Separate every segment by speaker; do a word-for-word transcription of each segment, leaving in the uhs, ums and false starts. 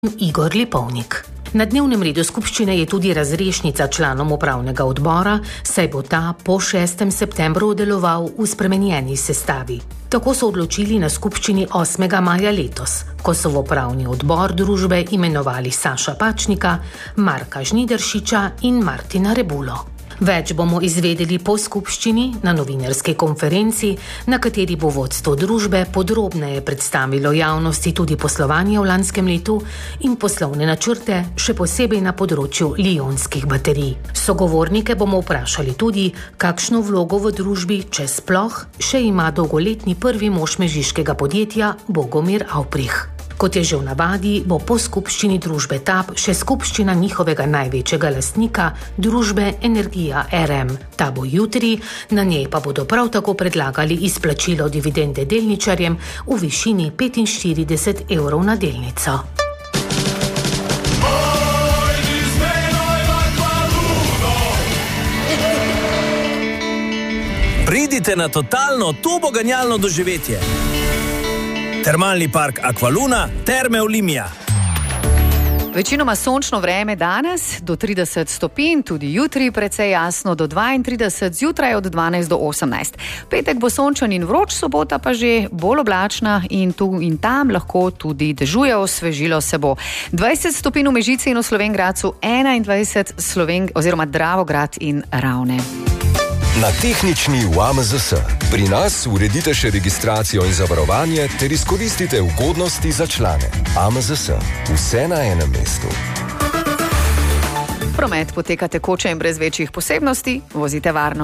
Speaker 1: Igor Lipovnik. Na dnevnem redu skupščine je tudi razrešnica članom upravnega odbora, saj bo ta po šestega septembra deloval v spremenjeni sestavi. Tako so odločili na skupščini osmega maja letos, ko so v upravni odbor družbe imenovali Saša Pačnika, Marka Žnideršiča in Martina Rebulo. Več bomo izvedeli po skupščini na novinarski konferenci, na kateri bo vodstvo družbe podrobneje predstavilo javnosti tudi poslovanje v lanskem letu in poslovne načrte, še posebej na področju lionskih baterij. Sogovornike bomo vprašali tudi, kakšno vlogo v družbi, če sploh, še ima dolgoletni prvi mož mežiškega podjetja Bogomir Avprih. Kot je že v navadi, bo po skupščini družbe T A P še skupščina njihovega največjega lastnika, družbe Energija R M. Ta bo jutri, na njej pa bodo prav tako predlagali izplačilo dividende delničarjem v višini petinštirideset evrov na delnico.
Speaker 2: Pridite na totalno turboganjalno doživetje. Termalni park Aqualuna, Terme Olimia.
Speaker 3: Večinoma sončno vreme danes, do trideset stopinj, tudi jutri precej jasno do dvaintrideset, zjutraj od dvanajst do osemnajst. Petek bo sončen in vroč, sobota pa že bolj oblačna in tu in tam lahko tudi dežuje, osvežilo se bo. dvajset stopinj v Mežici in v Slovenj Gradcu, enaindvajset Sloven oziroma Dravograd in Ravne.
Speaker 4: Na tehnični v A M Z S. Pri nas uredite še registracijo in zavarovanje ter izkoristite ugodnosti za člane. A M Z S. Vse na enem mestu.
Speaker 3: Promet poteka tekoče in brez večjih posebnosti. Vozite varno.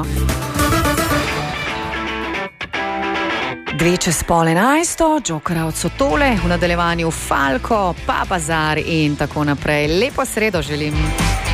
Speaker 3: Dve čez pol enajsto, Džokera od Sotole, v nadaljevanju Falko, Papazar in tako naprej. Lepo sredo želim.